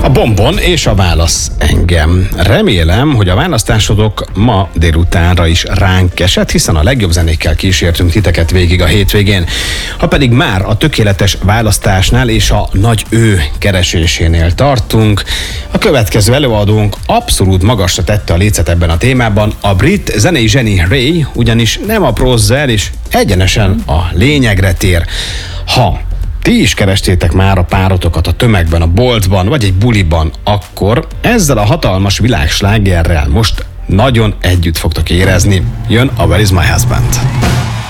A bombon és a válasz engem. Remélem, hogy a választásodok ma délutánra is ránk esett, hiszen a legjobb zenékkel kísértünk titeket végig a hétvégén. Ha pedig már a tökéletes választásnál és a nagy ő keresésénél tartunk, a következő előadónk abszolút magasra tette a lécet ebben a témában. A brit zenei zseni Ray ugyanis nem aprózza el, és egyenesen a lényegre tér. Ha ti is kerestétek már a párotokat a tömegben, a boltban, vagy egy buliban, akkor ezzel a hatalmas világslágerrel most nagyon együtt fogtok érezni. Jön a Where is my husband?